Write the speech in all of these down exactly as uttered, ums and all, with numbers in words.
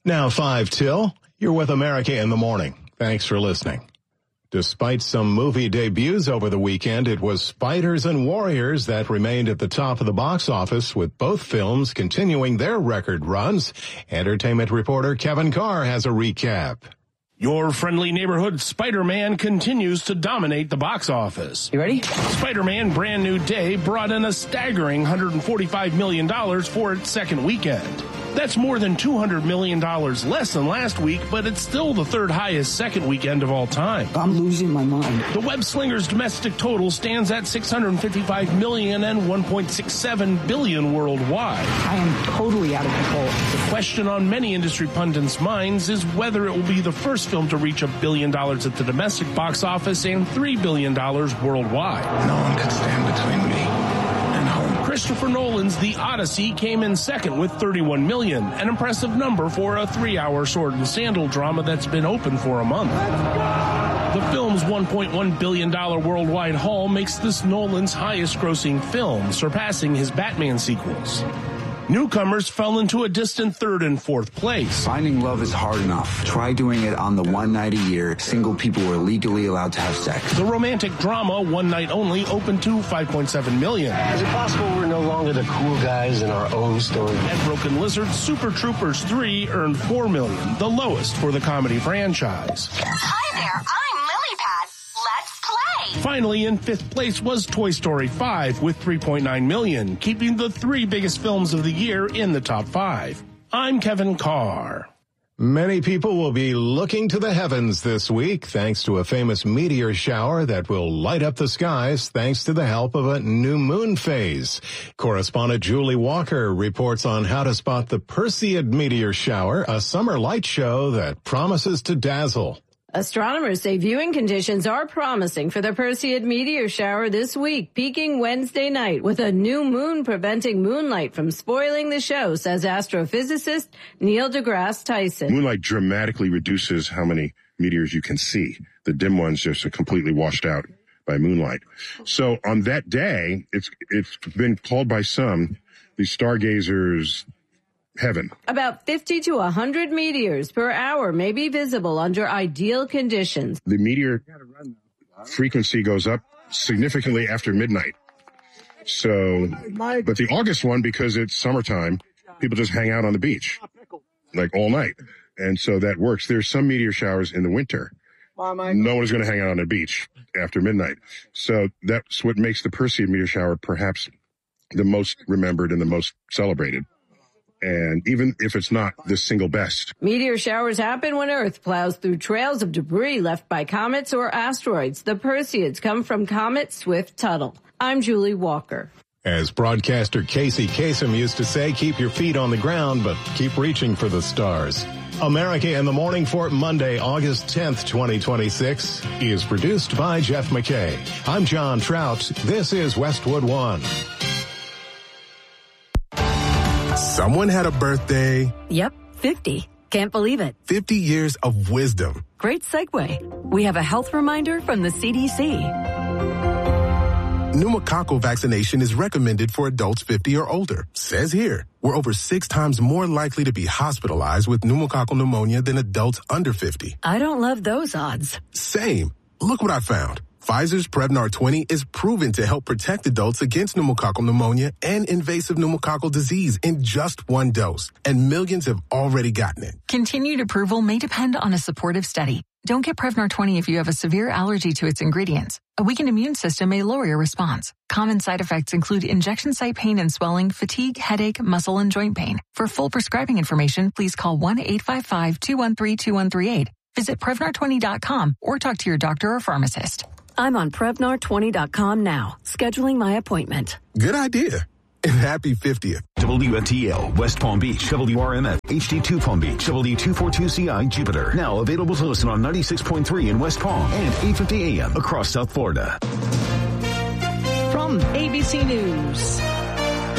Now five till, you're with America in the Morning. Thanks for listening. Despite some movie debuts over the weekend, it was Spiders and Warriors that remained at the top of the box office, with both films continuing their record runs. Entertainment reporter Kevin Carr has a recap. Your friendly neighborhood Spider-Man continues to dominate the box office. You ready? Spider-Man Brand New Day brought in a staggering one hundred forty-five million dollars for its second weekend. That's more than two hundred million dollars less than last week, but it's still the third highest second weekend of all time. I'm losing my mind. The Web Slingers' domestic total stands at six hundred fifty-five million dollars and one point six seven billion dollars worldwide. I am totally out of control. The question on many industry pundits' minds is whether it will be the first film to reach a billion dollars at the domestic box office and three billion dollars worldwide. No one could stand between me and home. Christopher Nolan's The Odyssey came in second with thirty-one million dollars, an impressive number for a three-hour sword and sandal drama that's been open for a month. The film's one point one billion dollars worldwide haul makes this Nolan's highest-grossing film, surpassing his Batman sequels. Newcomers fell into a distant third and fourth place. Finding love is hard enough. Try doing it on the one night a year single people are legally allowed to have sex. The romantic drama, One Night Only, opened to five point seven million dollars. Is it possible we're no longer the cool guys in our own story? And Broken Lizard Super Troopers three earned four million dollars, the lowest for the comedy franchise. Hi there, I'm Lilypad. Let's play! Finally, in fifth place was Toy Story five with three point nine million dollars, keeping the three biggest films of the year in the top five. I'm Kevin Carr. Many people will be looking to the heavens this week thanks to a famous meteor shower that will light up the skies thanks to the help of a new moon phase. Correspondent Julie Walker reports on how to spot the Perseid meteor shower, a summer light show that promises to dazzle. Astronomers say viewing conditions are promising for the Perseid meteor shower this week, peaking Wednesday night with a new moon preventing moonlight from spoiling the show, says astrophysicist Neil deGrasse Tyson. Moonlight dramatically reduces how many meteors you can see. The dim ones just are completely washed out by moonlight. So on that day, it's it's been called by some the stargazers' heaven. About fifty to one hundred meteors per hour may be visible under ideal conditions. The meteor frequency goes up significantly after midnight. So, but the August one, because it's summertime, people just hang out on the beach, like all night. And so that works. There's some meteor showers in the winter. No one is going to hang out on the beach after midnight. So that's what makes the Perseid meteor shower perhaps the most remembered and the most celebrated. And even if it's not the single best. Meteor showers happen when Earth plows through trails of debris left by comets or asteroids. The Perseids come from comet Swift-Tuttle. I'm Julie Walker. As broadcaster Casey Kasem used to say, keep your feet on the ground, but keep reaching for the stars. America in the Morning for Monday, August tenth, twenty twenty-six is produced by Jeff McKay. I'm John Trout. This is Westwood One. Someone had a birthday. Yep, fifty. Can't believe it. fifty years of wisdom. Great segue. We have a health reminder from the C D C. Pneumococcal vaccination is recommended for adults fifty or older. Says here, we're over six times more likely to be hospitalized with pneumococcal pneumonia than adults under fifty. I don't love those odds. Same. Look what I found. Pfizer's Prevnar twenty is proven to help protect adults against pneumococcal pneumonia and invasive pneumococcal disease in just one dose. And millions have already gotten it. Continued approval may depend on a supportive study. Don't get Prevnar twenty if you have a severe allergy to its ingredients. A weakened immune system may lower your response. Common side effects include injection site pain and swelling, fatigue, headache, muscle, and joint pain. For full prescribing information, please call one eight five five, two one three, two one three eight. Visit Prevnar twenty dot com or talk to your doctor or pharmacist. I'm on Prevnar twenty dot com now, scheduling my appointment. Good idea. And happy fiftieth. W F T L, West Palm Beach, W R M F, H D two Palm Beach, W two forty-two C I, Jupiter. Now available to listen on ninety-six point three in West Palm and eight fifty A M across South Florida. From A B C News.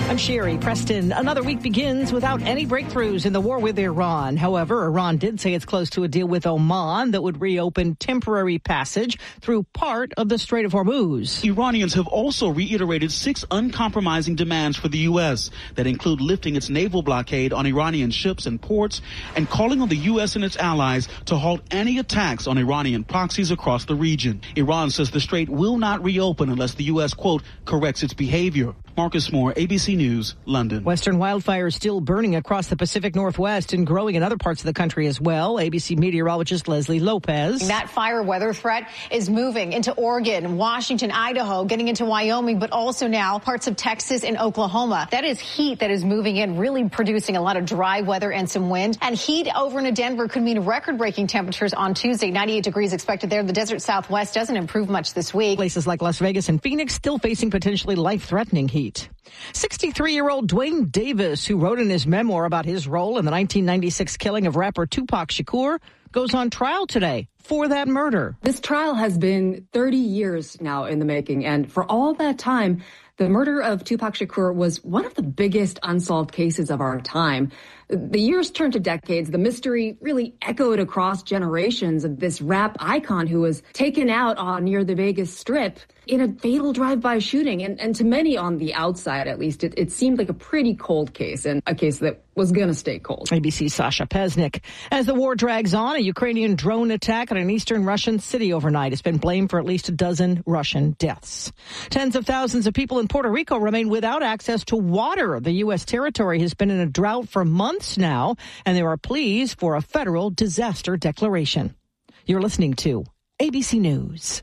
I'm Sherry Preston. Another week begins without any breakthroughs in the war with Iran. However, Iran did say it's close to a deal with Oman that would reopen temporary passage through part of the Strait of Hormuz. Iranians have also reiterated six uncompromising demands for the U S that include lifting its naval blockade on Iranian ships and ports and calling on the U S and its allies to halt any attacks on Iranian proxies across the region. Iran says the strait will not reopen unless the U S, quote, corrects its behavior. Marcus Moore, A B C News, London. Western wildfires still burning across the Pacific Northwest and growing in other parts of the country as well. A B C meteorologist Leslie Lopez. That fire weather threat is moving into Oregon, Washington, Idaho, getting into Wyoming, but also now parts of Texas and Oklahoma. That is heat that is moving in, really producing a lot of dry weather and some wind. And heat over in Denver could mean record-breaking temperatures on Tuesday. ninety-eight degrees expected there. The desert Southwest doesn't improve much this week. Places like Las Vegas and Phoenix still facing potentially life-threatening heat. sixty-three-year-old Dwayne Davis, who wrote in his memoir about his role in the nineteen ninety-six killing of rapper Tupac Shakur, goes on trial today for that murder. This trial has been thirty years now in the making, and for all that time, the murder of Tupac Shakur was one of the biggest unsolved cases of our time. The years turned to decades. The mystery really echoed across generations of this rap icon who was taken out on near the Vegas Strip in a fatal drive-by shooting. And, and to many on the outside, at least, it, it seemed like a pretty cold case and a case that was going to stay cold. A B C's Sasha Pesnik. As the war drags on, a Ukrainian drone attack on an eastern Russian city overnight has been blamed for at least a dozen Russian deaths. Tens of thousands of people in Puerto Rico remain without access to water. The U S territory has been in a drought for months now, and there are pleas for a federal disaster declaration. You're listening to A B C News.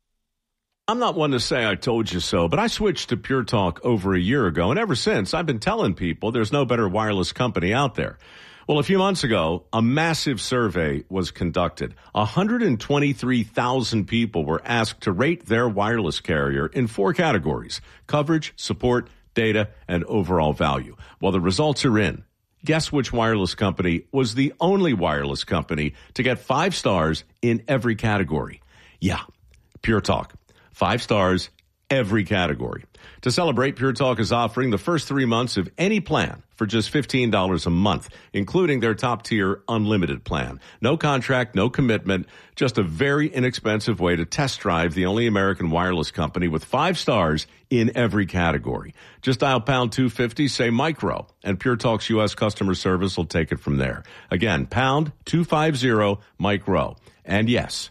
I'm not one to say I told you so, but I switched to Pure Talk over a year ago, and ever since, I've been telling people there's no better wireless company out there. Well, a few months ago, a massive survey was conducted. one hundred twenty-three thousand people were asked to rate their wireless carrier in four categories: coverage, support, data, and overall value. Well, the results are in. Guess which wireless company was the only wireless company to get five stars in every category? Yeah, Pure Talk. Five stars, every category. To celebrate, Pure Talk is offering the first three months of any plan for just fifteen dollars a month, including their top-tier unlimited plan. No contract, no commitment, just a very inexpensive way to test drive the only American wireless company with five stars in every category. Just dial pound two fifty, say micro, and Pure Talk's U S customer service will take it from there. Again, pound two fifty, micro. And yes,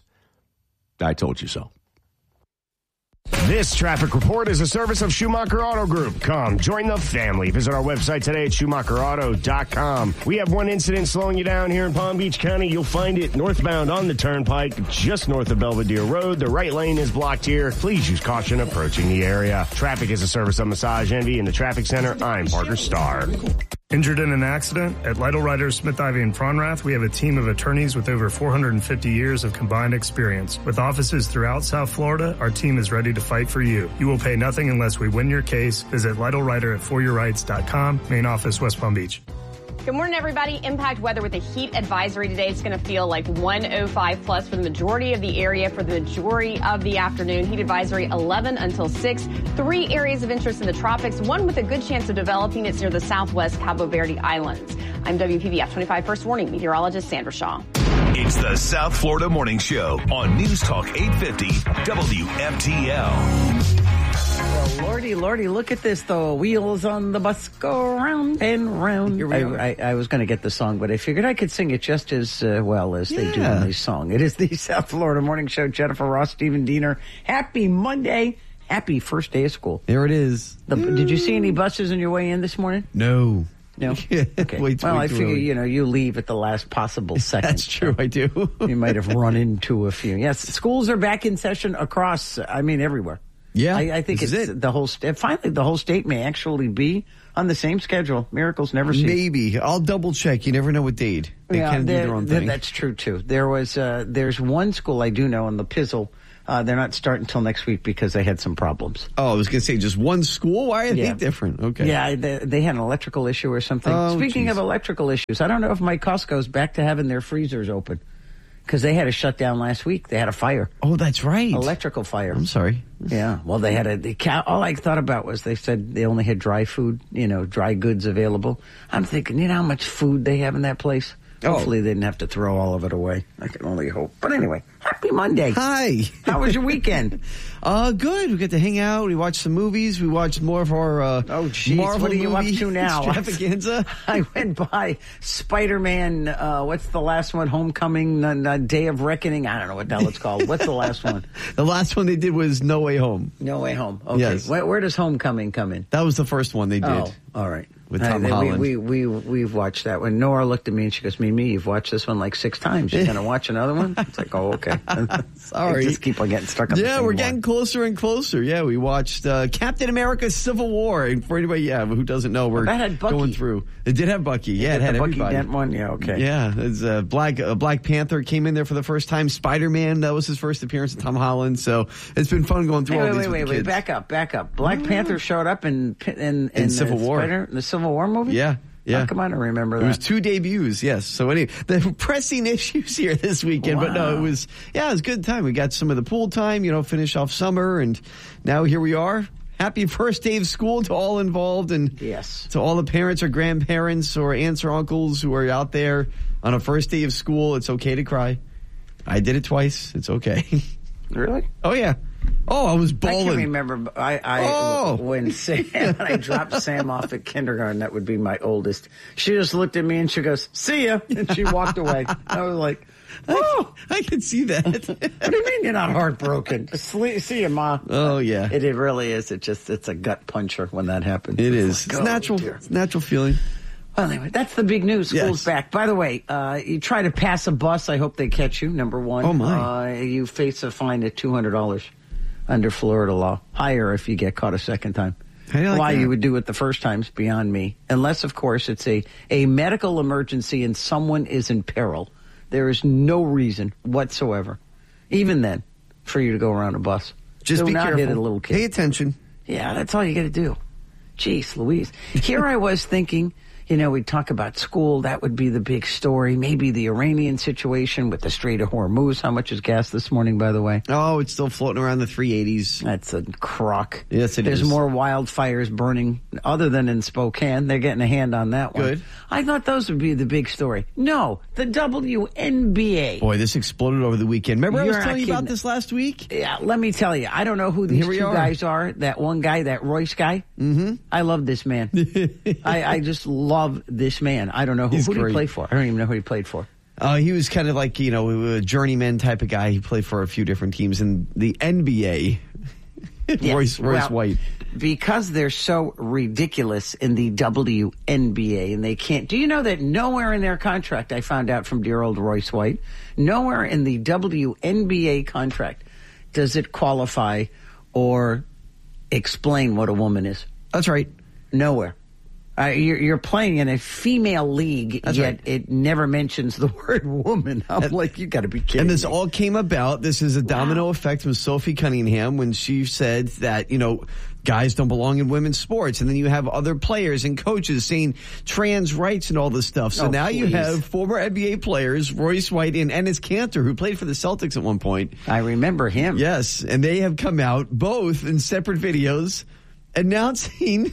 I told you so. This traffic report is a service of Schumacher Auto Group. Come, join the family. Visit our website today at Schumacher Auto dot com. We have one incident slowing you down here in Palm Beach County. You'll find it northbound on the turnpike, just north of Belvedere Road. The right lane is blocked here. Please use caution approaching the area. Traffic is a service of Massage Envy in the Traffic Center. I'm Parker Starr. Injured in an accident? At Lytle Writers, Smith, Ivy, and Fronrath, we have a team of attorneys with over four hundred fifty years of combined experience. With offices throughout South Florida, our team is ready to fight for you. You will pay nothing unless we win your case. Visit Lytle Writer at for your rights dot com. Main office, West Palm Beach. Good morning, everybody. Impact weather with a heat advisory today. It's going to feel like one oh five plus for the majority of the area for the majority of the afternoon. Heat advisory eleven until six. Three areas of interest in the tropics, one with a good chance of developing. It's near the southwest Cabo Verde Islands. I'm W P B F twenty-five First Warning meteorologist Sandra Shaw. It's the South Florida Morning Show on News Talk eight fifty W F T L. Well, lordy, lordy, look at this, though. Wheels on the bus go round and round. I, I, I was going to get the song, but I figured I could sing it just as uh, well as yeah. they do in this song. It is the South Florida Morning Show. Jennifer Ross, Stephen Diener. Happy Monday. Happy first day of school. There it is. The, did you see any buses on your way in this morning? No. No? Yeah, okay. Wait, well, wait, I figure, wait. you know, you leave at the last possible second. That's true, I do. You might have run into a few. Yes, schools are back in session across, I mean, everywhere. Yeah, I, I think it's it. the whole state. Finally, the whole state may actually be on the same schedule. Miracles never cease. Maybe. I'll double check. You never know with Dade. They yeah, kind of do their own thing. That's true, too. There was, uh, there's one school I do know in the Pizzle. Uh, they're not starting until next week because they had some problems. Oh, I was going to say just one school? Why are yeah. they different? Okay. Yeah, they, they had an electrical issue or something. Oh, Speaking geez. of electrical issues, I don't know if my Costco's back to having their freezers open. Because they had a shutdown last week. They had a fire. Oh, that's right. Electrical fire. I'm sorry. Yeah. Well, they had a, the cow, all I thought about was they said they only had dry food, you know, dry goods available. I'm thinking, you know how much food they have in that place? Oh. Hopefully they didn't have to throw all of it away. I can only hope. But anyway, happy Monday. Hi. How was your weekend? uh, good. We got to hang out. We watched some movies. We watched more of our uh, oh, geez. Marvel What are you up movie to now? extravaganza. I went by Spider-Man, uh, what's the last one? Homecoming, uh, uh, Day of Reckoning. I don't know what the hell it's called. What's the last one? The last one they did was No Way Home. No Way Home. Okay. Yes. Where, where does Homecoming come in? That was the first one they did. Oh, all right. With Tom uh, Holland. We, we, we, we've watched that one. Nora looked at me and she goes, Mimi, you've watched this one like six times. You're going to watch another one? It's like, oh, okay. Sorry. I just keep on getting stuck on the Yeah, same we're one. getting closer and closer. Yeah, we watched uh, Captain America Civil War. And for anybody, yeah, who doesn't know, we're that had Bucky. going through. It did have Bucky. Yeah, it, it had the everybody. Bucky Dent one? Yeah, okay. Yeah, it's, uh, Black uh, Black Panther came in there for the first time. Spider-Man, that was his first appearance with Tom Holland. So it's been fun going through Hey, all wait, these wait, with wait, the wait, kids. back up, back up. Black Panther showed up in in in, In Civil the War. Spider, the Civil War movie. Yeah. Yeah. Oh, come on, I remember it that. It was two debuts, yes. So anyway, the pressing issues here this weekend, Wow. but no, it was, yeah, it was a good time. We got some of the pool time, you know, finish off summer, and now here we are. Happy first day of school to all involved, and yes. to all the parents or grandparents or aunts or uncles who are out there on a first day of school. It's okay to cry. I did it twice. It's okay. Really? Oh, yeah. Oh, I was I bawling. can remember I, I Oh. when Sam, when I dropped Sam off at kindergarten, that would be my oldest. She just looked at me and she goes, see ya, and she walked away. I was like, oh, I can see that. What do you mean you're not heartbroken? See, see ya, Ma. Oh, yeah. It, it really is. It just, it's a gut puncher when that happens. It It's is. like, It's oh, natural. dear. It's natural feeling. Well, anyway, that's the big news. School's Yes. back. By the way, uh, you try to pass a bus. I hope they catch you. Number one. Oh, my. Uh, you face a fine of two hundred dollars under Florida law. Higher if you get caught a second time. How do you like Why that? you would do it the first time's beyond me. Unless, of course, it's a, a medical emergency and someone is in peril. There is no reason whatsoever, even then, for you to go around a bus. Just Do be not careful. hit a little kid. Pay attention. Yeah, that's all you got to do. Jeez Louise. Here I was thinking, you know, we'd talk about school. That would be the big story. Maybe the Iranian situation with the Strait of Hormuz. How much is gas this morning, by the way? Oh, it's still floating around the three eighties. That's a crock. Yes, it There's is. more wildfires burning other than in Spokane. They're getting a hand on that one. Good. I thought those would be the big story. No, the W N B A. Boy, this exploded over the weekend. Remember You're I was not telling you about kidding. this last week? Yeah, let me tell you, I don't know who these Here we two are. guys are. That one guy, that Royce guy. Mm-hmm. I love this man. I, I just love this man. I don't know who, He's who did he great. play for. I don't even know who he played for. Uh, he was kind of like, you know, a journeyman type of guy. He played for a few different teams in the N B A. Yeah, Royce, Royce well, White. Because they're so ridiculous in the W N B A and they can't. Do you know that nowhere in their contract, I found out from dear old Royce White, nowhere in the W N B A contract does it qualify or explain what a woman is. That's right. Nowhere. Uh, you're, you're playing in a female league, That's yet right. it never mentions the word woman. I'm And- like, you got to be kidding And this me. all came about. This is a domino effect from Sophie Cunningham when she said that, you know, guys don't belong in women's sports. And then you have other players and coaches saying trans rights and all this stuff. So Oh, now you please. have former N B A players, Royce White and Enes Kanter, who played for the Celtics at one point. I remember him. Yes. And they have come out both in separate videos announcing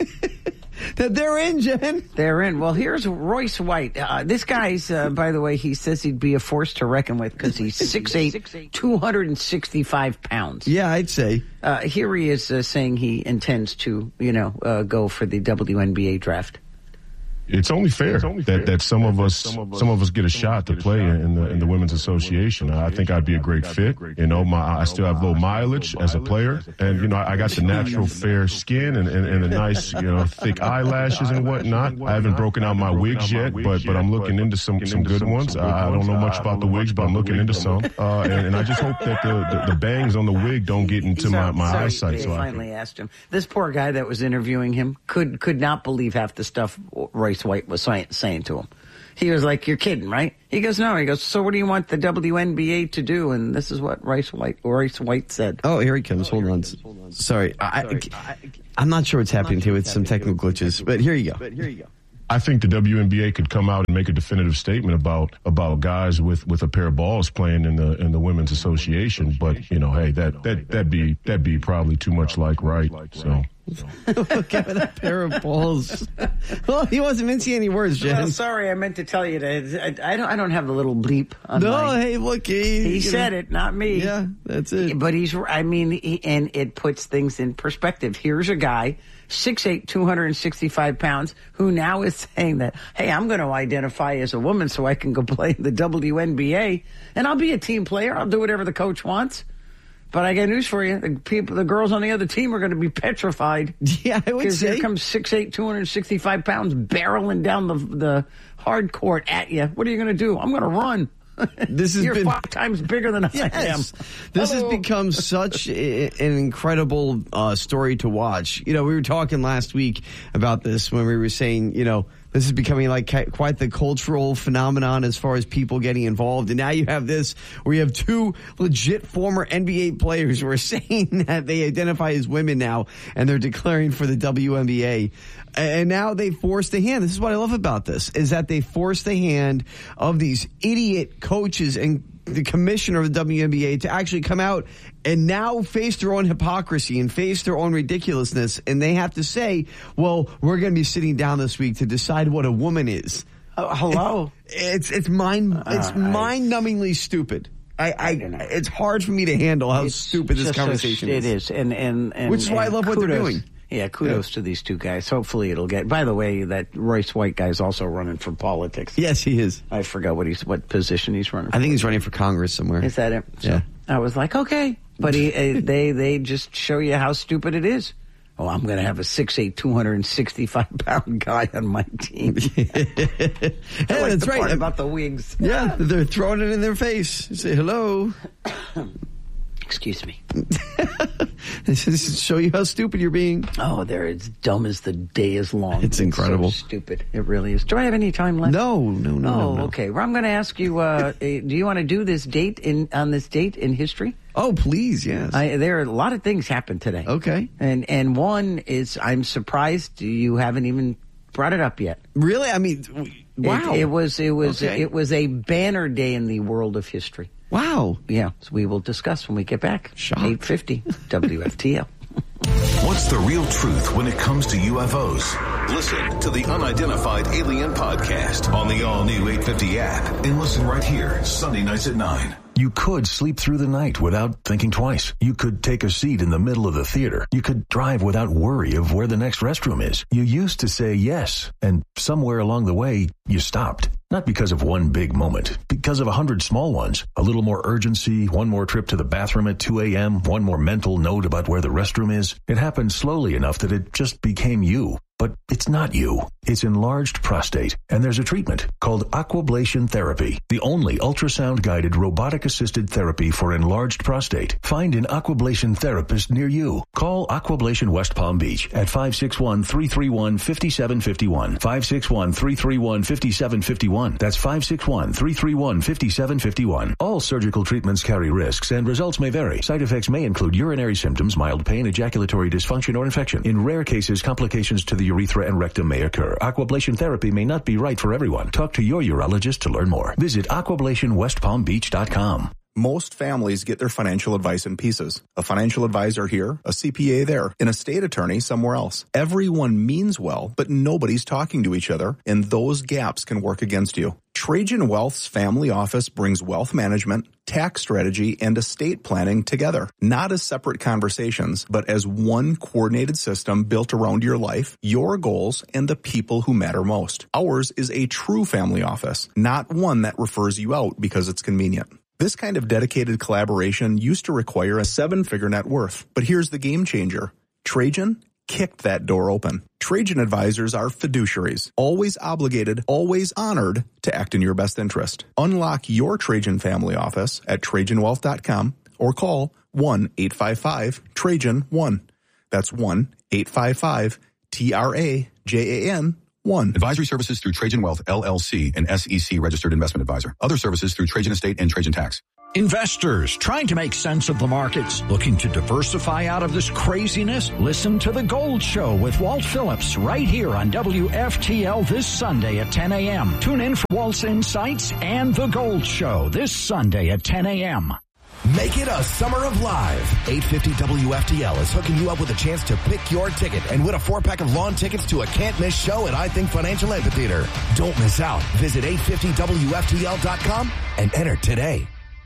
that they're in, Jen. They're in. Well, here's Royce White. Uh, this guy's, uh, by the way, he says he'd be a force to reckon with because he's six eight, two hundred sixty-five pounds. Yeah, I'd say. Uh, here he is uh, saying he intends to, you know, uh, go for the W N B A draft. It's only fair that, that some of us some of us get a shot to play in the in the women's association. I think I'd be a great fit. You know, my I still have low mileage as a player, and you know I got the natural fair skin and, and, and the nice you know thick eyelashes and whatnot. I haven't broken out my wigs yet, but but I'm looking into some some good ones. I, I don't know much about the wigs, but I'm looking into some, uh, and, and I just hope that the, the the bangs on the wig don't get into my my so eyesight. They So I finally asked him. This poor guy that was interviewing him could could not believe half the stuff Royce White was saying, saying to him. He was like, "You're kidding, right?" He goes, "No." He goes, "So what do you want the W N B A to do?" And this is what Royce White Royce White said. Oh, here he comes. Hold on. Sorry. I, I, I'm not sure what's happening here with some technical glitches, but here you go. But here you go. I think the W N B A could come out and make a definitive statement about about guys with, with a pair of balls playing in the in the women's association. But you know, hey, that that that'd be that'd be probably too much like right. So. Look at a pair of balls. Well, he wasn't mincing any words, Jen. Well, sorry, I meant to tell you that I, I don't. I don't have the little bleep. On no, my, hey, look, he, he said know. it, not me. Yeah, that's it. But he's. I mean, he, and it puts things in perspective. Here's a guy, six eight, two hundred sixty-five pounds, who now is saying that, hey, I'm going to identify as a woman so I can go play in the W N B A, and I'll be a team player. I'll do whatever the coach wants. But I got news for you. The people, the girls on the other team are going to be petrified. Yeah, I would say. Because here comes six eight, two hundred sixty-five pounds barreling down the the hard court at you. What are you going to do? I'm going to run. This has You're been five times bigger than I yes. am. This Hello. has become such a, an incredible uh, story to watch. You know, we were talking last week about this when we were saying, you know, this is becoming like quite the cultural phenomenon as far as people getting involved. And now you have this where you have two legit former N B A players who are saying that they identify as women now and they're declaring for the W N B A. And now they force the hand. This is what I love about this, is that they force the hand of these idiot coaches and the commissioner of the W N B A to actually come out and now face their own hypocrisy and face their own ridiculousness. And they have to say, well, we're going to be sitting down this week to decide what a woman is. Uh, hello? It's it's mind it's uh, mind-numbingly stupid. I, I, it's hard for me to handle how it's stupid this conversation a, is. It is. And, and, and, Which is why I love kudos. what they're doing. Yeah, kudos yeah. to these two guys. Hopefully it'll get... By the way, that Royce White guy is also running for politics. Yes, he is. I forgot what he's what position he's running for. I think he's running for Congress somewhere. Is that it? So yeah. I was like, okay. But he, uh, they they just show you how stupid it is. Oh, I'm going to have a six eight, two hundred sixty-five pound guy on my team. yeah, like that's the right. Part about the wigs. Yeah, they're throwing it in their face. You say hello. Excuse me. This is to show you how stupid you're being. Oh, they're as dumb as the day is long. It's incredible. It's so stupid. It really is. Do I have any time left? No, no, no. Oh, no, no. okay. Well, I'm going to ask you, uh, do you want to do this date in on this date in history? Oh, please, yes. I, there are a lot of things happened today. Okay. And and one is, I'm surprised you haven't even brought it up yet. Really? I mean, wow. It, it was it was okay. it was a banner day in the world of history. Wow. Yeah. So we will discuss when we get back. eight fifty W F T L. What's the real truth when it comes to U F Os? Listen to the Unidentified Alien Podcast on the all-new eight fifty app and listen right here, Sunday nights at nine. You could sleep through the night without thinking twice. You could take a seat in the middle of the theater. You could drive without worry of where the next restroom is. You used to say yes, and somewhere along the way, you stopped. Not because of one big moment, because of a hundred small ones. A little more urgency, one more trip to the bathroom at two a.m., one more mental note about where the restroom is. It happened slowly enough that it just became you. But it's not you. It's enlarged prostate, and there's a treatment called aquablation therapy, the only ultrasound-guided robotic-assisted therapy for enlarged prostate. Find an aquablation therapist near you. Call Aquablation West Palm Beach at five six one, three three one, five seven five one, five six one, three three one, five seven five one. That's five six one, three three one, five seven five one. All surgical treatments carry risks, and results may vary. Side effects may include urinary symptoms, mild pain, ejaculatory dysfunction, or infection. In rare cases, complications to the urethra and rectum may occur. Aquablation therapy may not be right for everyone. Talk to your urologist to learn more. Visit aquablation west palm beach dot com. Most families get their financial advice in pieces. A financial advisor here, a C P A there, an estate attorney somewhere else. Everyone means well, but nobody's talking to each other, and those gaps can work against you. Trajan Wealth's family office brings wealth management, tax strategy, and estate planning together, not as separate conversations, but as one coordinated system built around your life, your goals, and the people who matter most. Ours is a true family office, not one that refers you out because it's convenient. This kind of dedicated collaboration used to require a seven-figure net worth, but here's the game changer. Trajan kicked that door open. Trajan advisors are fiduciaries, always obligated, always honored to act in your best interest. Unlock your Trajan family office at trajan wealth dot com or call one eight five five Trajan one. That's one eight five five T R A J A N one. Advisory services through Trajan Wealth, L L C, an S E C registered investment advisor. Other services through Trajan Estate and Trajan Tax. Investors trying to make sense of the markets, looking to diversify out of this craziness? Listen to The Gold Show with Walt Phillips right here on W F T L this Sunday at ten a.m. Tune in for Walt's insights and The Gold Show this Sunday at ten a.m. Make it a summer of live. eight fifty W F T L is hooking you up with a chance to pick your ticket and win a four-pack of lawn tickets to a can't-miss show at I Think Financial Amphitheater. Don't miss out. Visit eight fifty W F T L dot com and enter today.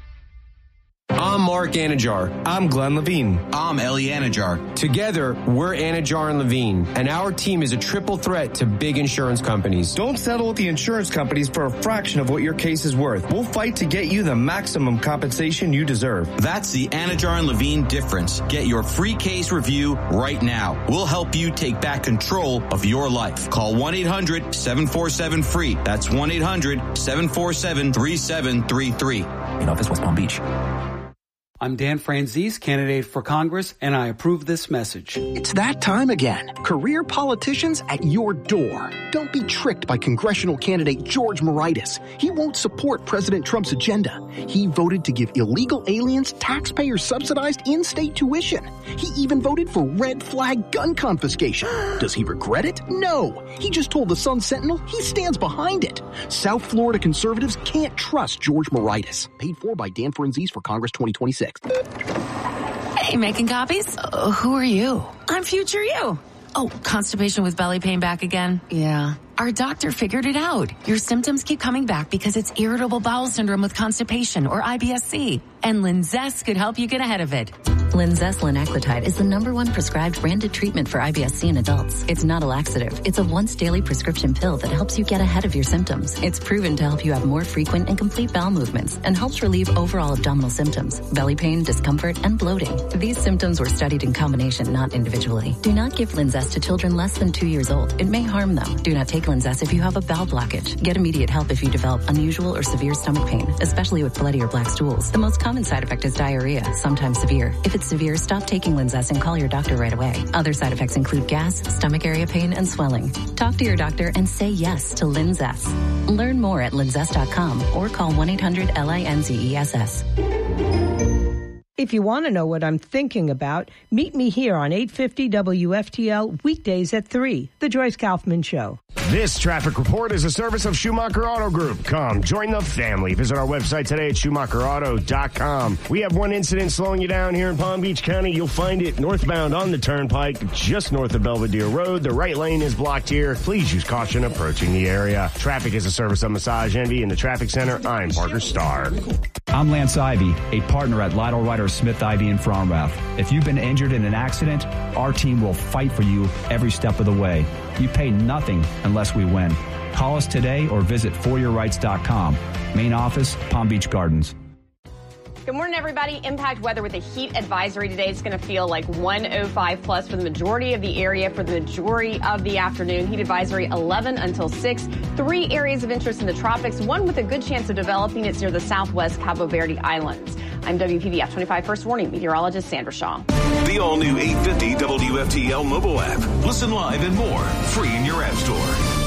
I'm Mark Anajar. I'm Glenn Levine. I'm Ellie Anajar. Together, we're Anajar and Levine, and our team is a triple threat to big insurance companies. Don't settle with the insurance companies for a fraction of what your case is worth. We'll fight to get you the maximum compensation you deserve. That's the Anajar and Levine difference. Get your free case review right now. We'll help you take back control of your life. Call one eight hundred seven four seven free. That's one eight hundred seven four seven three seven three three. In office, West Palm Beach. I'm Dan Franzese, candidate for Congress, and I approve this message. It's that time again. Career politicians at your door. Don't be tricked by congressional candidate George Moraitis. He won't support President Trump's agenda. He voted to give illegal aliens taxpayer-subsidized in-state tuition. He even voted for red flag gun confiscation. Does he regret it? No. He just told the Sun Sentinel he stands behind it. South Florida conservatives can't trust George Moraitis. Paid for by Dan Franzese for Congress twenty twenty-six. Hey, making copies? Uh, who are you? I'm future you. Oh, constipation with belly pain back again? Yeah. Our doctor figured it out. Your symptoms keep coming back because it's irritable bowel syndrome with constipation, or I B S C. And Linzess could help you get ahead of it. Linzess linaclotide is the number one prescribed branded treatment for I B S C in adults. It's not a laxative. It's a once daily prescription pill that helps you get ahead of your symptoms. It's proven to help you have more frequent and complete bowel movements and helps relieve overall abdominal symptoms, belly pain, discomfort, and bloating. These symptoms were studied in combination, not individually. Do not give Linzess to children less than two years old. It may harm them. Do not take Linzess if you have a bowel blockage. Get immediate help if you develop unusual or severe stomach pain, especially with bloody or black stools. The most common side effect is diarrhea, sometimes severe. If it's severe, stop taking Linzess and call your doctor right away. Other side effects include gas, stomach area pain, and swelling. Talk to your doctor and say yes to Linzess. Learn more at linzess dot com or call one eight hundred L I N Z E S S. If you want to know what I'm thinking about, meet me here on eight fifty W F T L weekdays at three, The Joyce Kaufman Show. This traffic report is a service of Schumacher Auto Group. Come, join the family. Visit our website today at schumacher auto dot com. We have one incident slowing you down here in Palm Beach County. You'll find it northbound on the turnpike, just north of Belvedere Road. The right lane is blocked here. Please use caution approaching the area. Traffic is a service of Massage Envy in the Traffic Center. I'm Parker Starr. I'm Lance Ivy, a partner at Lytle Ryder Smith Ivy in Fromrath. If you've been injured in an accident, our team will fight for you every step of the way. You pay nothing unless we win. Call us today or visit for your rights dot com. Main office, Palm Beach Gardens. Good morning, everybody. Impact weather with a heat advisory today. It's going to feel like one oh five plus for the majority of the area for the majority of the afternoon. Heat advisory eleven until six. Three areas of interest in the tropics, one with a good chance of developing. It's near the southwest Cabo Verde Islands. I'm W P B F twenty-five First Warning meteorologist Sandra Shaw. The all-new eight fifty W F T L mobile app. Listen live and more, free in your app store.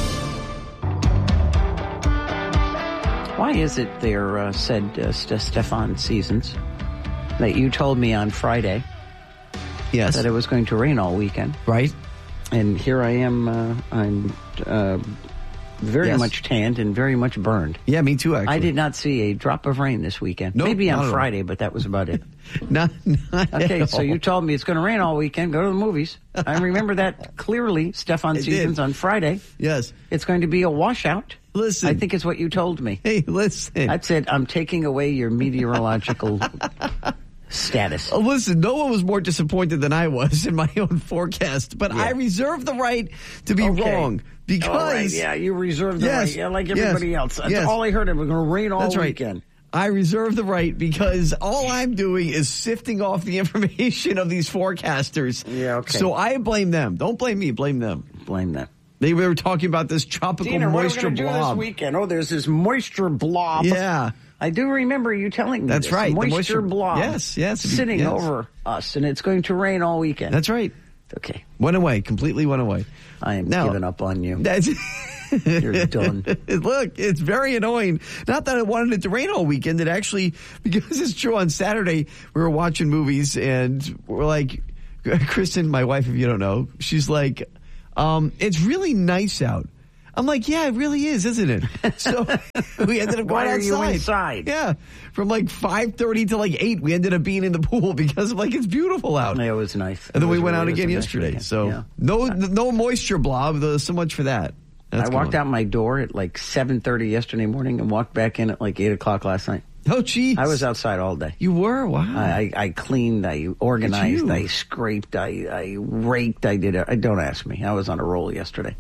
Why is it there, uh, said uh, St- Stefan Seasons, that you told me on Friday yes. that it was going to rain all weekend? Right. And here I am, uh, I'm uh, very yes. much tanned and very much burned. Yeah, me too, actually. I did not see a drop of rain this weekend. Nope, Maybe on not Friday, but that was about it. not, not Okay, so all. you told me it's going to rain all weekend. Go to the movies. I remember that clearly, Stefan It Seasons, did. on Friday. Yes. It's going to be a washout. Listen. I think it's what you told me. Hey, listen. I said, I'm taking away your meteorological status. Oh, listen, no one was more disappointed than I was in my own forecast, but Yeah. I reserve the right to be Okay. wrong because... All right, yeah, you reserve the yes, right, yeah, like yes, everybody else. That's yes. all I heard. It was going to rain all That's right. weekend. I reserve the right because all I'm doing is sifting off the information of these forecasters. Yeah, okay. So I blame them. Don't blame me. Blame them. Blame them. They were talking about this tropical Dina, moisture what are we going to do blob. this weekend? Oh, there's this moisture blob. Yeah. I do remember you telling me That's this. right. The Moisture, moisture- blob. yes, yes, Sitting yes. over us, and it's going to rain all weekend. That's right. Okay. Went away. Completely went away. I am now, giving up on you. That's You're done. Look, it's very annoying. Not that I wanted it to rain all weekend. It actually, because it's true, on Saturday, we were watching movies and we're like, Kristen, my wife, if you don't know, she's like, um, it's really nice out. I'm like, yeah, it really is, isn't it? So we ended up going Why are outside. you inside? Yeah. From like five thirty to like eight, we ended up being in the pool because like it's beautiful out. It was nice. And then It we was went really, out it was again a nice yesterday. weekend. So Yeah. no no moisture blob. The, so much for that. That's I walked going. out my door at like seven thirty yesterday morning and walked back in at like eight o'clock last night. Oh, geez. I was outside all day. You were? Wow. I, I cleaned, I organized, you. I scraped, I, I raked, I did it. Don't ask me. I was on a roll yesterday.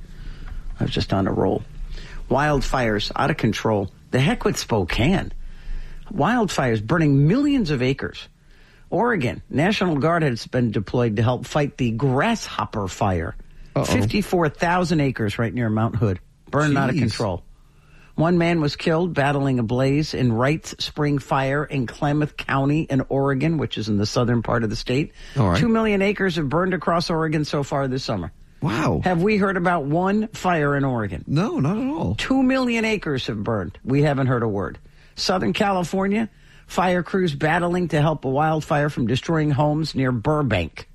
I was just on a roll. Wildfires out of control. The heck with Spokane. Wildfires burning millions of acres. Oregon, National Guard has been deployed to help fight the grasshopper fire. Uh-oh. fifty-four thousand acres right near Mount Hood. Burned out of Jeez. control. One man was killed battling a blaze in Wrights Spring Fire in Klamath County in Oregon, which is in the southern part of the state. All right. Two million acres have burned across Oregon so far this summer. Wow. Have we heard about one fire in Oregon? No, not at all. Two million acres have burned. We haven't heard a word. Southern California, fire crews battling to help a wildfire from destroying homes near Burbank.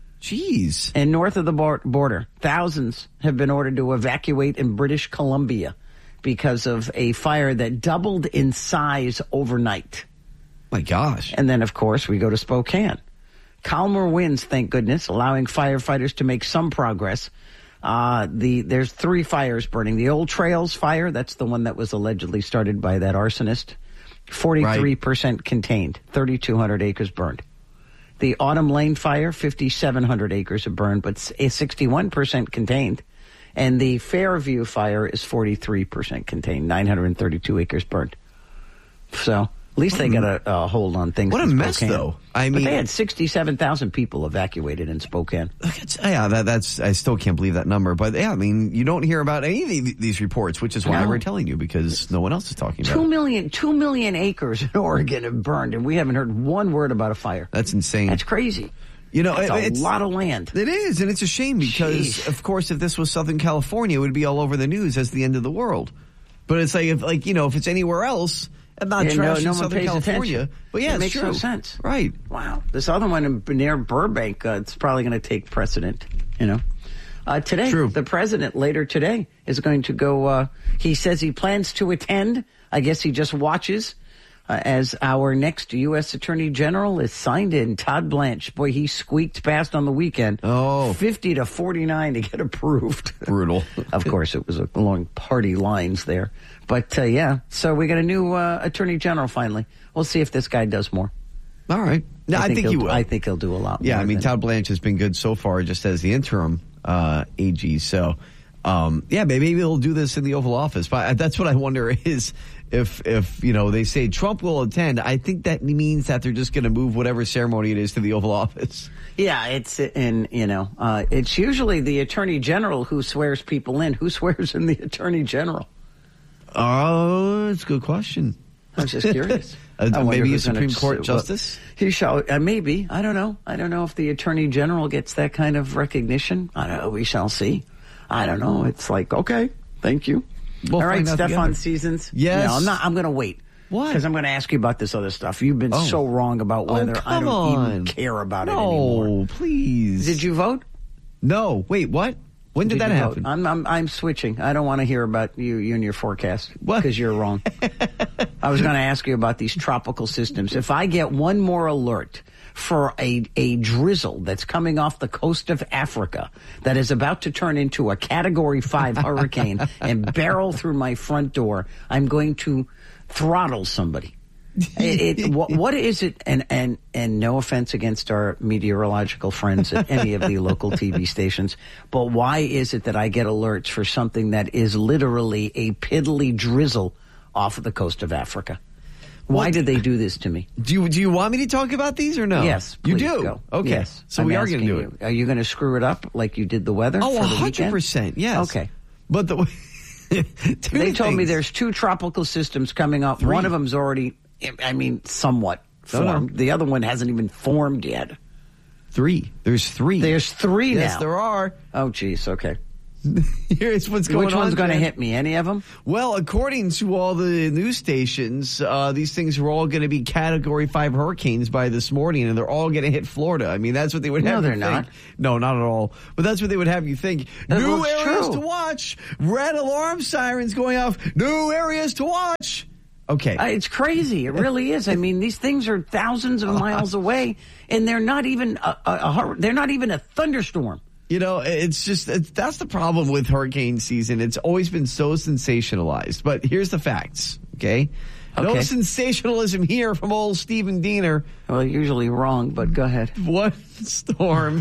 Jeez. And north of the bor- border, thousands have been ordered to evacuate in British Columbia because of a fire that doubled in size overnight. My gosh. And then, of course, we go to Spokane. Calmer winds, thank goodness, allowing firefighters to make some progress. Uh, the there's three fires burning. The Old Trails fire, that's the one that was allegedly started by that arsonist. forty-three percent right. contained, thirty-two hundred acres burned. The Autumn Lane fire, fifty-seven hundred acres have burned, but sixty-one percent contained. And the Fairview fire is forty-three percent contained, nine hundred thirty-two acres burned. So at least they got a, a hold on things. What a in mess, Spokane. though. I But mean, they had sixty-seven thousand people evacuated in Spokane. yeah, that, that's. I still can't believe that number. But yeah, I mean, you don't hear about any of the, these reports, which is why No. we're telling you, because no one else is talking about Two it. million, two million acres in Oregon have burned, and we haven't heard one word about a fire. That's insane. That's crazy. You know, That's it- a it's lot of land. It is, and it's a shame because, Jeez. of course, if this was Southern California, it would be all over the news as the end of the world. But it's like, if, like you know, if it's anywhere else, and not Yeah, trash no, no in one Southern pays California. attention. But yeah, it it's makes true. no sense. Right. Wow. This other one in, near Burbank, uh, it's probably going to take precedent, you know. Uh, today, True. the president later today is going to go, uh, he says he plans to attend. I guess he just watches uh, as our next U S Attorney General is signed in, Todd Blanche. Boy, he squeaked past on the weekend. Oh. fifty to forty-nine to get approved. Brutal. Of course, it was along party lines there. But, uh, yeah, so we got a new uh, Attorney General finally. We'll see if this guy does more. All right. No, I, think, he'll, he will. I think he'll do a lot Yeah, more. I mean, than- Todd Blanche has been good so far just as the interim uh, A G. So, um, yeah, maybe he'll do this in the Oval Office. But that's what I wonder is if, if you know, they say Trump will attend, I think that means that they're just going to move whatever ceremony it is to the Oval Office. Yeah, it's in, you know, uh, it's usually the Attorney General who swears people in. Who swears in the Attorney General? Oh, it's a good question. I was just curious. Uh, I wonder maybe a who's gonna Supreme s- Court what- justice? He shall, uh, maybe. I don't know. I don't know if the Attorney General gets that kind of recognition. I don't know. We shall see. I don't know. It's like, okay, thank you. We'll All right, find out Stefan together. Seasons. Yes. No, I'm not. I'm going to wait. Why? Because I'm going to ask you about this other stuff. You've been Oh. so wrong about Oh, whether I come don't even on. care about it No, anymore. please. Did you vote? No. Wait, what? When did, that you vote? happen? I'm, I'm I'm switching. I don't want to hear about you you and your forecast because you're wrong. I was going to ask you about these tropical systems. If I get one more alert for a a drizzle that's coming off the coast of Africa that is about to turn into a Category Five hurricane and barrel through my front door, I'm going to throttle somebody. It, it, what, what is it? And, and, and no offense against our meteorological friends at any of the local T V stations, but why is it that I get alerts for something that is literally a piddly drizzle off of the coast of Africa? Why did they do this to me? Do you do you want me to talk about these or no? Yes, you please do. go. Okay, Yes. so I'm we are going to asking do you. it. Are you going to screw it up like you did the weather? Oh, for the one hundred weekend? percent. Yes. Okay. But the They told me there's two tropical systems coming up. Three. One of them's already, I mean, somewhat No, no. formed. The other one hasn't even formed yet. Three. There's three. There's three yes, now. there are. Oh, geez. Okay. Here's what's going Which on. Which one's going to Jen. hit me? Any of them? Well, according to all the news stations, uh, these things are all going to be Category five hurricanes by this morning, and they're all going to hit Florida. I mean, that's what they would have No, you they're think. not. No, not at all. But that's what they would have you think. That New looks areas true. to watch. Red alarm sirens going off. New areas to watch. Okay. Uh, it's crazy. It really is. I mean, these things are thousands of miles away, and they're not even a, a, a hur- they're not even a thunderstorm. You know, it's just, it's, that's the problem with hurricane season. It's always been so sensationalized. But here's the facts, okay? No Okay. sensationalism here from old Stephen Diener. Well, usually wrong, but go ahead. One storm.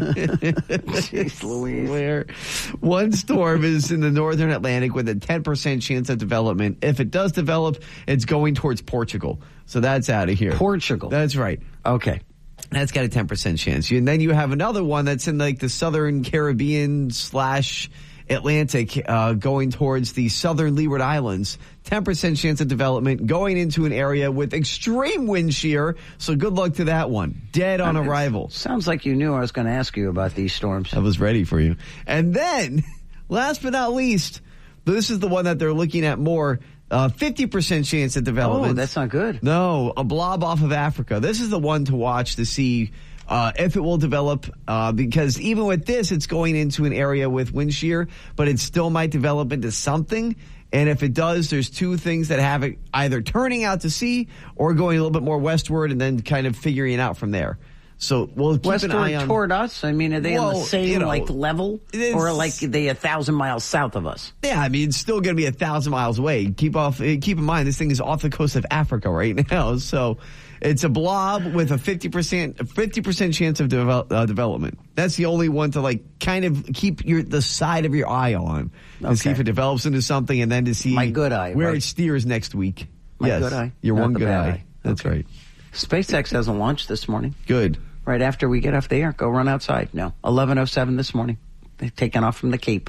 Jeez Louise. Where one storm is in the northern Atlantic with a ten percent chance of development. If it does develop, it's going towards Portugal. So that's out of here. Portugal. That's right. Okay. That's got a ten percent chance. And then you have another one that's in like the southern Caribbean slash Atlantic, uh, going towards the southern Leeward Islands. ten percent chance of development going into an area with extreme wind shear. So good luck to that one. Dead on Uh, arrival. Sounds like you knew I was going to ask you about these storms. I was ready for you. And then, last but not least, this is the one that they're looking at more. Uh, fifty percent chance of development. Oh, that's not good. No, a blob off of Africa. This is the one to watch to see uh, if it will develop, uh, because even with this, it's going into an area with wind shear, but it still might develop into something. And if it does, there's two things that have it either turning out to sea or going a little bit more westward and then kind of figuring it out from there. So we'll keep Westward an eye on toward us? I mean, are they on Well, the same you know, like level, it's- or like they a thousand miles south of us? Yeah, I mean, it's still going to be a thousand miles away. Keep off. eh, Keep in mind, this thing is off the coast of Africa right now, so it's a blob with a fifty percent fifty percent chance of devel- uh, development. That's the only one to like kind of keep your the side of your eye on to Okay. see if it develops into something, and then to see My good eye, where right? it steers next week. My yes, good eye, your not one the good bad eye. eye. That's right. SpaceX hasn't launched this morning. Good. Right after we get off the air, go run outside. No, eleven oh seven this morning. They've taken off from the Cape.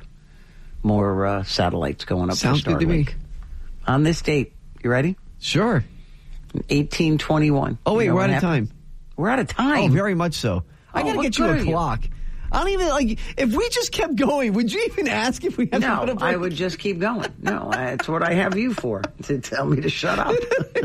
More uh, satellites going up Sounds for Starlink. good to me. On this date, you ready? Sure. eighteen twenty-one. Oh wait, You know we're what out of happened? time. We're out of time. Oh, very much so. I Oh, got to what get you good a are you? clock. I don't even like. If we just kept going, would you even ask if we had to No, put a break? I would just keep going. No, that's what I have you for, to tell me to shut up.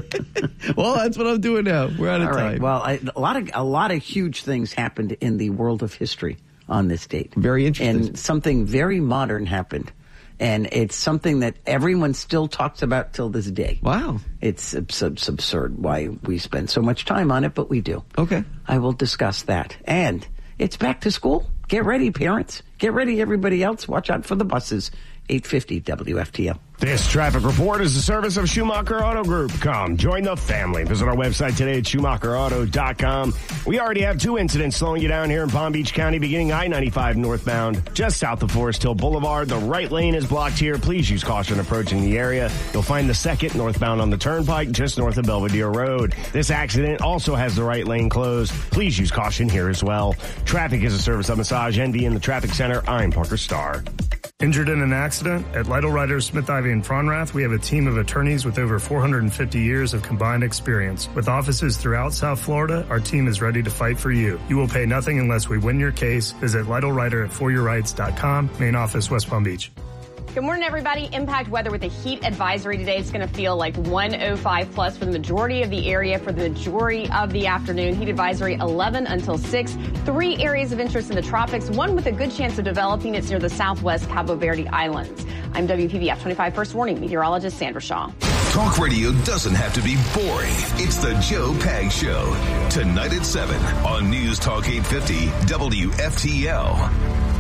Well, that's what I'm doing now. We're out of All time. right. Well, I, a lot of a lot of huge things happened in the world of history on this date. Very interesting. And something very modern happened. And it's something that everyone still talks about till this day. Wow. It's, it's, it's absurd why we spend so much time on it, but we do. Okay. I will discuss that. And it's back to school. Get ready, parents. Get ready, everybody else. Watch out for the buses. eight fifty W F T L. This traffic report is a service of Schumacher Auto Group. Come, join the family. Visit our website today at Schumacher Auto dot com. We already have two incidents slowing you down here in Palm Beach County, beginning I ninety-five northbound, just south of Forest Hill Boulevard. The right lane is blocked here. Please use caution approaching the area. You'll find the second northbound on the turnpike, just north of Belvedere Road. This accident also has the right lane closed. Please use caution here as well. Traffic is a service of Massage Envy in the Traffic Center. I'm Parker Starr. Injured in an accident? At Lytle Riders, Smith Ivy and Fronrath, we have a team of attorneys with over four hundred fifty years of combined experience. With offices throughout South Florida, our team is ready to fight for you. You will pay nothing unless we win your case. Visit Lytle Rider at for your rights dot com, main office, West Palm Beach. Good morning, everybody. Impact weather with a heat advisory today. It's going to feel like one oh five plus for the majority of the area for the majority of the afternoon. Heat advisory eleven until six. Three areas of interest in the tropics, one with a good chance of developing. It's near the southwest Cabo Verde Islands. I'm W P B F twenty-five First Warning meteorologist Sandra Shaw. Talk radio doesn't have to be boring. It's the Joe Pag Show. Tonight at seven on News Talk eight fifty W F T L.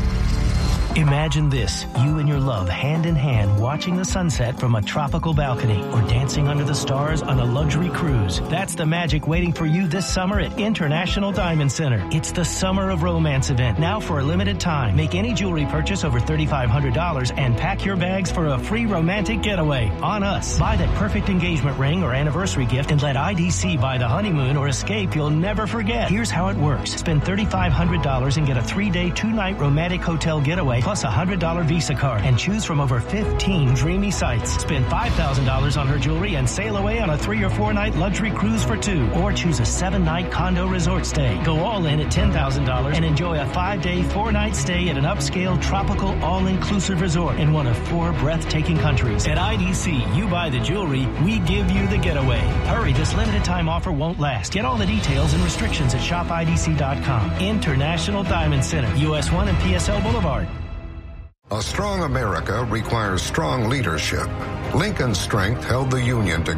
Imagine this, you and your love hand in hand watching the sunset from a tropical balcony or dancing under the stars on a luxury cruise. That's the magic waiting for you this summer at International Diamond Center. It's the Summer of Romance event, now for a limited time. Make any jewelry purchase over three thousand five hundred dollars and pack your bags for a free romantic getaway on us. Buy that perfect engagement ring or anniversary gift and let I D C buy the honeymoon or escape you'll never forget. Here's how it works. Spend three thousand five hundred dollars and get a three-day, two-night romantic hotel getaway plus a one hundred dollars Visa card and choose from over fifteen dreamy sights. Spend five thousand dollars on her jewelry and sail away on a three or four night luxury cruise for two, or choose a seven night condo resort stay. Go all in at ten thousand dollars and enjoy a five day, four night stay at an upscale tropical all-inclusive resort in one of four breathtaking countries. At I D C, you buy the jewelry, we give you the getaway. Hurry, this limited time offer won't last. Get all the details and restrictions at shop I D C dot com. International Diamond Center, U S one and P S L Boulevard. A strong America requires strong leadership. Lincoln's strength held the Union together.